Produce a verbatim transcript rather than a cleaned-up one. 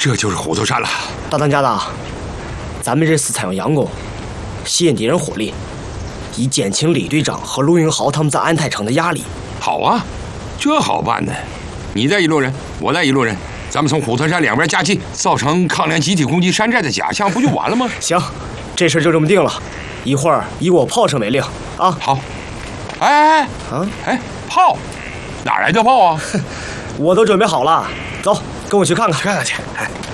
这就是虎头山了。 大当家的，咱们这次采用佯攻，吸引敌人火力，以减轻李队长和陆云豪他们在安泰城的压力。 好啊，这好办呢。你带一路人，我带一路人，咱们从虎头山两边夹击，造成抗联集体攻击山寨的假象，不就完了吗？ 行，这事就这么定了。一会儿以我炮声为令啊！ 好。哎哎哎， 啊， 哎，炮，哪来的炮啊？ 我都准备好了，走，跟我去看看， 看看去。哎。